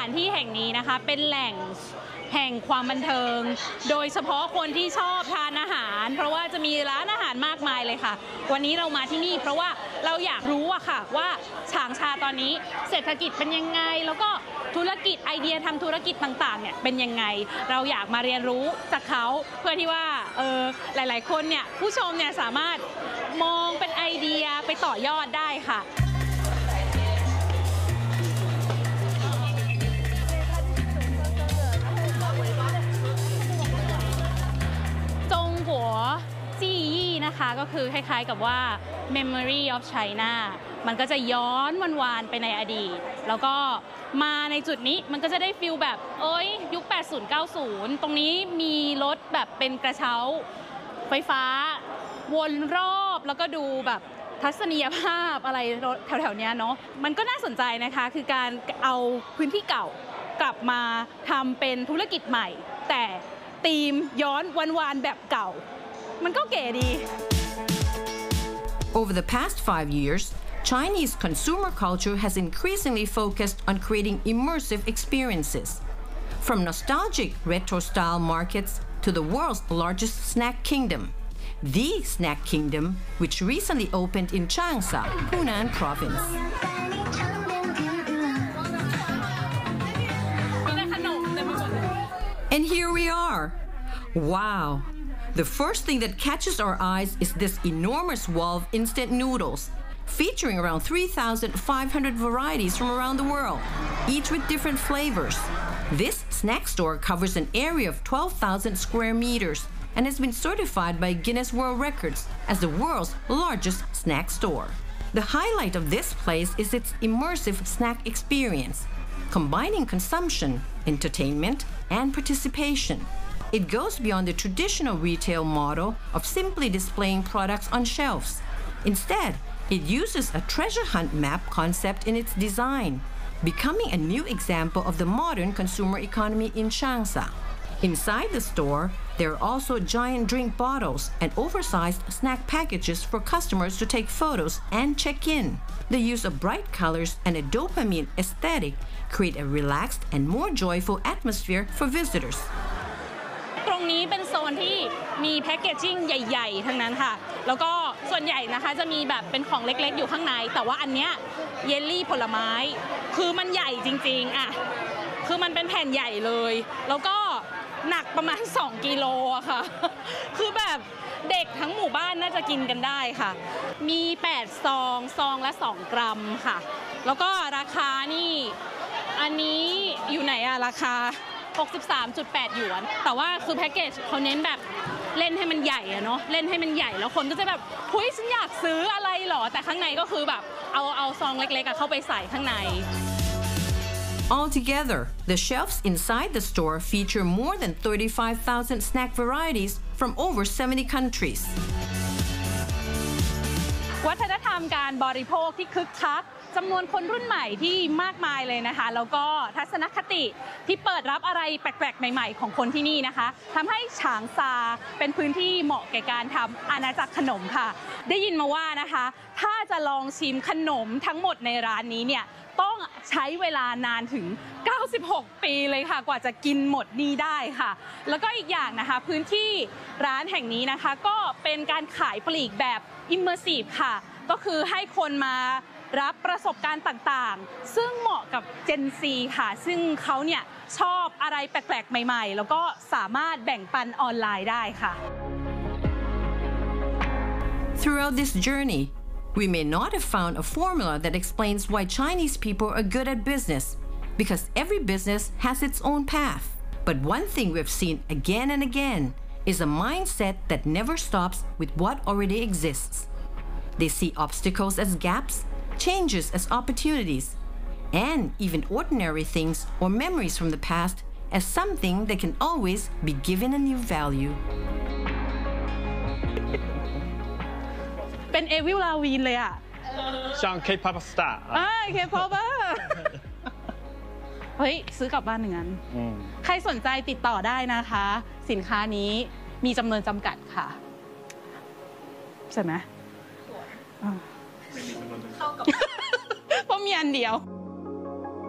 านที่แห่งนี้นะคะเป็นแหล่งแห่งความบันเทิงโดยเฉพาะคนที่ชอบทานอาหารเพราะว่าจะมีร้านอาหารมากมายเลยค่ะวันนี้เรามาที่นี่เพราะว่าเราอยากรู้อะค่ะว่าฉางชาตอนนี้เศรษฐกิจเป็นยังไงแล้วก็ธุรกิจไอเดียทำธุรกิจต่างๆเนี่ยเป็นยังไงเราอยากมาเรียนรู้จากเขาเพื่อที่ว่าหลายๆคนเนี่ยผู้ชมเนี่ยสามารถมองเป็นไอเดียไปต่อยอดได้ค่ะจี้ยี่นะคะก็คือคล้ายๆกับว่า Memory of China มันก็จะย้อนวันๆไปในอดีตแล้วก็มาในจุดนี้มันก็จะได้ฟิลแบบยุค 80-90 ตรงนี้มีรถแบบเป็นกระเช้าไฟฟ้าวนรอบแล้วก็ดูแบบทัศนียภาพอะไรแถวๆนี้เนาะมันก็น่าสนใจนะคะคือการเอาพื้นที่เก่ากลับมาทำเป็นธุรกิจใหม่แต่ธีมย้อนวันๆแบบเก่า Over the past 5 years, Chinese consumer culture has increasingly focused on creating immersive experiences. From nostalgic retro-style markets to the world's largest snack kingdom, the Snack Kingdom, which recently opened in Changsha, Hunan Province. And here we are. Wow! The first thing that catches our eyes is this enormous wall of instant noodles, featuring around 3,500 varieties from around the world, each with different flavors. This snack store covers an area of 12,000 square meters and has been certified by Guinness World Records as the world's largest snack store. The highlight of this place is its immersive snack experience, combining consumption, entertainment, and participation. It goes beyond the traditional retail model of simply displaying products on shelves. Instead, it uses a treasure hunt map concept in its design, becoming a new example of the modern consumer economy in Changsha. Inside the store, there are also giant drink bottles and oversized snack packages for customers to take photos and check in. The use of bright colors and a dopamine aesthetic create a relaxed and more joyful atmosphere for visitors. ตรงนี้เป็นโซนที่มีแพ็กเกจจิ้งใหญ่ๆทั้งนั้นค่ะแล้วก็ส่วนใหญ่นะคะจะมีแบบเป็นของเล็กๆอยู่ข้างในแต่ว่าอันเนี้ยเยลลี่ผลไม้คือมันใหญ่จริงๆอ่ะคือมันเป็นแผ่นใหญ่เลยแล้วก็หนักประมาณ2 กิโลอะค่ะคือแบบเด็กทั้งหมู่บ้านน่าจะกินกันได้ค่ะมี8 ซองละ2 กรัมค่ะแล้วก็ราคานี่อันนี้อยู่ไหนอะราคา63.8 หยวนแต่ว่าคือแพ็กเกจเขาเน้นแบบเล่นให้มันใหญ่อะเนาะเล่นให้มันใหญ่แล้วคนก็จะแบบเฮ้ยฉันอยากซื้ออะไรหรอแต่ข้างในก็คือแบบเอาซองเล็กๆเข้าไปใส่ข้างใน Altogether, the shelves inside the store feature more than 35,000 snack varieties from over 70 countries. วัฒนธรรมการบริโภคที่คึกคักจำนวนคนรุ่นใหม่ที่มากมายเลยนะคะแล้วก็ทัศนคติที่เปิดรับอะไรแปลกๆใหม่ๆของคนที่นี่นะคะทำให้ฉางซาเป็นพื้นที่เหมาะแก่การทำอาณาจักรขนมค่ะได้ยินมาว่านะคะถ้าจะลองชิมขนมทั้งหมดในร้านนี้เนี่ยต้องใช้เวลานานถึง96 ปีเลยค่ะกว่าจะกินหมดนี้ได้ค่ะแล้วก็อีกอย่างนะคะพื้นที่ร้านแห่งนี้นะคะก็เป็นการขายปลีกแบบ Immersive ค่ะก็คือให้คนมารับประสบการณ์ต่างๆซึ่งเหมาะกับ Gen Z ค่ะซึ่งเขาเนี่ยชอบอะไรแปลกๆใหม่ๆแล้วก็สามารถแบ่งปันออนไลน์ได้ค่ะ Throughout this journey, we may not have found a formula that explains why Chinese people are good at business, because every business has its own path. But one thing we've seen again and again is a mindset that never stops with what already exists. They see obstacles as gaps, changes as opportunities, and even ordinary things or memories from the past as something that can always be given a new value. เป็นเอวิลลาวีนเลยอ่ะ像 K-pop star K-pop เฮ้ยซื้อกลับบ้าน1 อันใครสนใจติดต่อได้นะคะสินค้านี้มีจำนวนจำกัดค่ะใช่ไหมเข้ากับเพราะมีอันเดียว